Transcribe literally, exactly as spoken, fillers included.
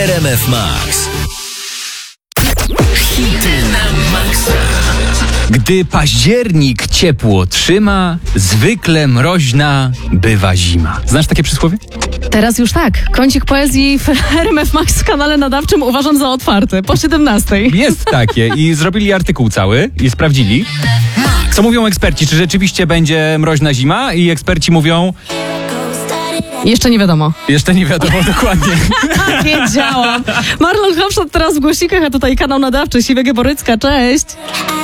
R M F Max. Hity na maksa. Gdy październik ciepło trzyma, zwykle mroźna bywa zima. Znasz takie przysłowie? Teraz już tak. Kącik poezji w R M F Max w kanale nadawczym uważam za otwarty. Po siedemnastej. Jest takie i zrobili artykuł cały i sprawdzili. Co mówią eksperci? Czy rzeczywiście będzie mroźna zima? I eksperci mówią... Jeszcze nie wiadomo. Jeszcze nie wiadomo dokładnie. Wiedziałam. Marlon Hofstadt teraz w głośnikach, a tutaj kanał nadawczy Siwego Borycka. Cześć.